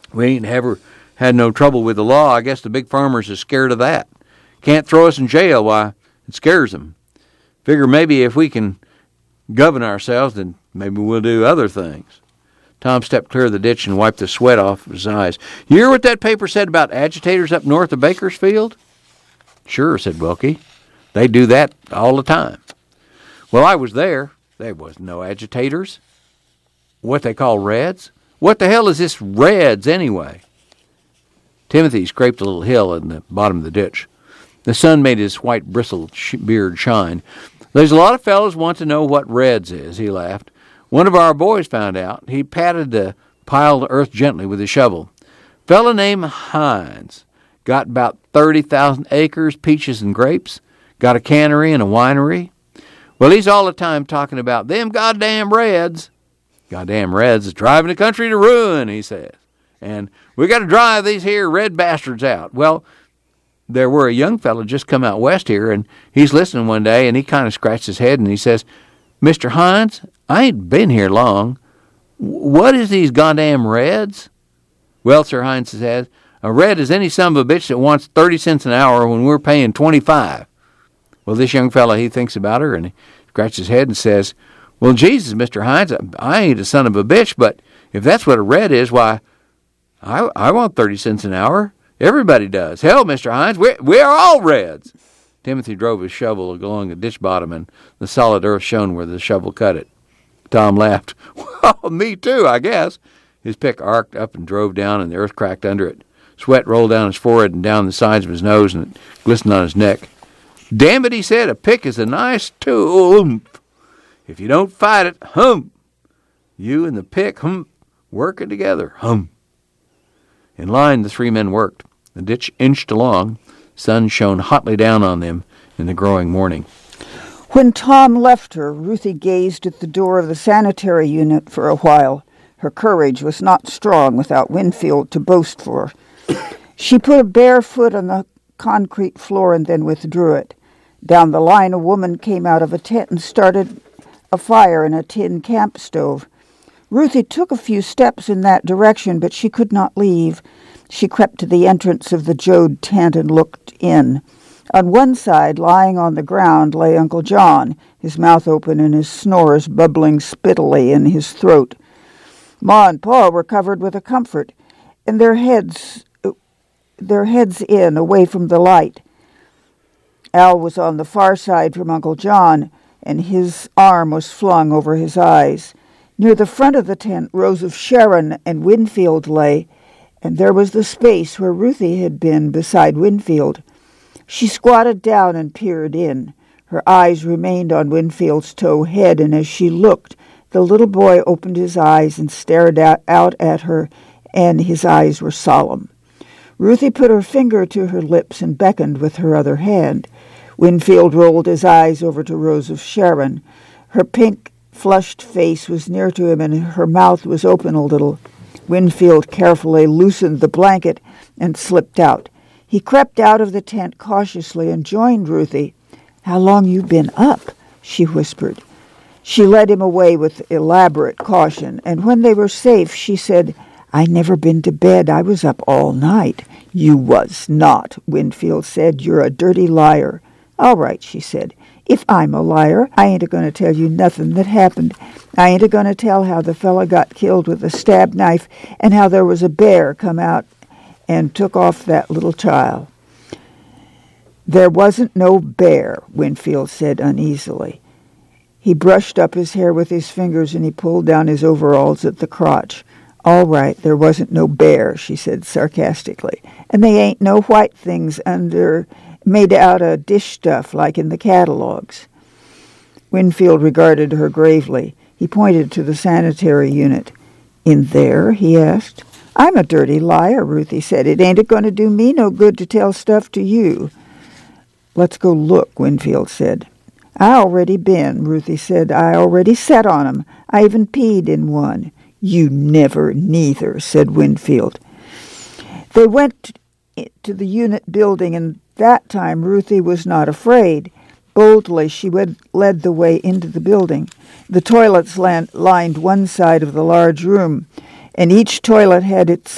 We ain't ever had no trouble with the law. I guess the big farmers is scared of that. Can't throw us in jail. Why, it scares them. Figure maybe if we can govern ourselves, then maybe we'll do other things. Tom stepped clear of the ditch and wiped the sweat off his eyes. You hear what that paper said about agitators up north of Bakersfield? Sure, said Wilkie. They do that all the time. Well, I was there. There was no agitators. What they call Reds? What the hell is this Reds anyway? Timothy scraped a little hill in the bottom of the ditch. The sun made his white bristled beard shine. There's a lot of fellows want to know what Reds is, he laughed. One of our boys found out. He patted the piled earth gently with his shovel. Fella named Hines. Got about 30,000 acres, peaches and grapes. Got a cannery and a winery. Well, he's all the time talking about them goddamn Reds. Goddamn Reds is driving the country to ruin, he says. And we got to drive these here red bastards out. Well, there were a young fellow just come out west here, and he's listening one day, and he kind of scratched his head, and he says, Mr. Hines, I ain't been here long. What is these goddamn Reds? Well, Sir Hines says, a Red is any son of a bitch that wants 30 cents an hour when we're paying 25. Well, this young fellow, he thinks about her, and he scratches his head and says, well, Jesus, Mr. Hines, I ain't a son of a bitch, but if that's what a Red is, why, I want 30 cents an hour. Everybody does. Hell, Mr. Hines, we are all Reds. Timothy drove his shovel along the ditch bottom, and the solid earth shone where the shovel cut it. Tom laughed. Well, me too, I guess. His pick arced up and drove down, and the earth cracked under it. Sweat rolled down his forehead and down the sides of his nose, and it glistened on his neck. Damn it, he said, a pick is a nice tool. If you don't fight it, hump. You and the pick, hump, working together, hump. In line, the three men worked. The ditch inched along. Sun shone hotly down on them in the growing morning. When Tom left her, Ruthie gazed at the door of the sanitary unit for a while. Her courage was not strong without Winfield to boast for. She put a bare foot on the concrete floor and then withdrew it. Down the line, a woman came out of a tent and started a fire in a tin camp stove. Ruthie took a few steps in that direction, but she could not leave. She crept to the entrance of the Jode tent and looked in. On one side, lying on the ground, lay Uncle John, his mouth open and his snores bubbling spittily in his throat. Ma and Pa were covered with a comfort, and their heads in, away from the light. Al was on the far side from Uncle John, and his arm was flung over his eyes. Near the front of the tent, rows of Sharon and Winfield lay, and there was the space where Ruthie had been beside Winfield. She squatted down and peered in. Her eyes remained on Winfield's tow head, and as she looked, the little boy opened his eyes and stared out at her, and his eyes were solemn. Ruthie put her finger to her lips and beckoned with her other hand. Winfield rolled his eyes over to Rose of Sharon. Her pink, flushed face was near to him, and her mouth was open a little. Winfield carefully loosened the blanket and slipped out. He crept out of the tent cautiously and joined Ruthie. "How long you been up?" she whispered. She led him away with elaborate caution, and when they were safe, she said, "I never been to bed. I was up all night." "You was not," Winfield said. "You're a dirty liar." "All right," she said. "If I'm a liar, I ain't a-going to tell you nothing that happened. I ain't a-going to tell how the fella got killed with a stab knife and how there was a bear come out and took off that little child." "There wasn't no bear," Winfield said uneasily. He brushed up his hair with his fingers and he pulled down his overalls at the crotch. "All right, there wasn't no bear," she said sarcastically. "And they ain't no white things made out of dish stuff like in the catalogs." Winfield regarded her gravely. He pointed to the sanitary unit. "In there?" he asked. "I'm a dirty liar," Ruthie said. "It ain't going to do me no good to tell stuff to you." "Let's go look," Winfield said. "I already been," Ruthie said. "I already sat on 'em. I even peed in one." "You never neither," said Winfield. They went to the unit building, and that time Ruthie was not afraid. Boldly she led the way into the building. The toilets lined one side of the large room, and each toilet had its